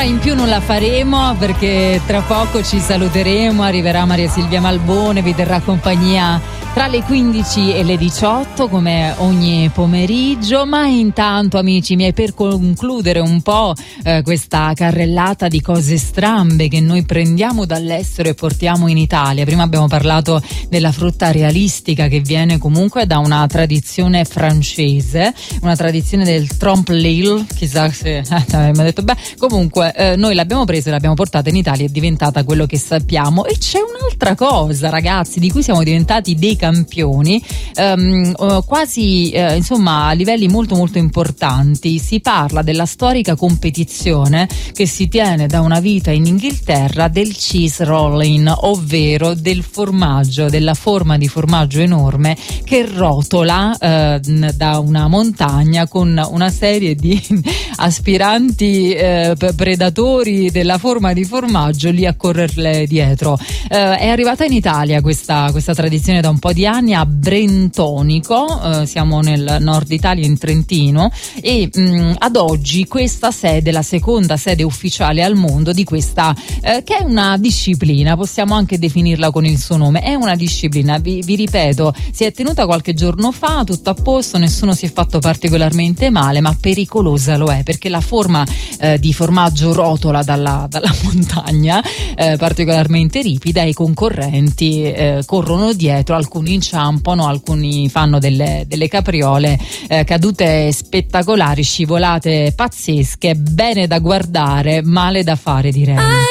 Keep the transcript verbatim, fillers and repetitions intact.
un'ora in più non la faremo perché tra poco ci saluteremo, arriverà Maria Silvia Malbone, vi terrà compagnia tra le quindici e le diciotto come ogni pomeriggio, ma intanto amici miei, per concludere un po' eh, questa carrellata di cose strambe che noi prendiamo dall'estero e portiamo in Italia, prima abbiamo parlato della frutta realistica che viene comunque da una tradizione francese, una tradizione del trompe-l'œil, chissà se eh, mi ha detto beh, comunque eh, noi l'abbiamo presa e l'abbiamo portata in Italia, è diventata quello che sappiamo. E c'è un'altra cosa ragazzi di cui siamo diventati dei campioni, ehm, quasi eh, insomma a livelli molto molto importanti. Si parla della storica competizione che si tiene da una vita in Inghilterra del cheese rolling, ovvero del formaggio, della forma di formaggio enorme che rotola eh, da una montagna con una serie di aspiranti eh, predatori della forma di formaggio lì a correrle dietro. Eh, è arrivata in Italia questa, questa tradizione da un po' di anni a Brentonico, eh, siamo nel nord Italia in Trentino, e mh, ad oggi questa sede, la seconda sede ufficiale al mondo di questa eh, che è una disciplina, possiamo anche definirla con il suo nome, è una disciplina, vi, vi ripeto, si è tenuta qualche giorno fa, tutto a posto, nessuno si è fatto particolarmente male, ma pericolosa lo è perché la forma eh, di formaggio rotola dalla, dalla montagna eh, particolarmente ripida e i concorrenti eh, corrono dietro, alcuni inciampano, alcuni fanno delle, delle capriole, eh, cadute spettacolari, scivolate pazzesche, bene da guardare, male da fare direi.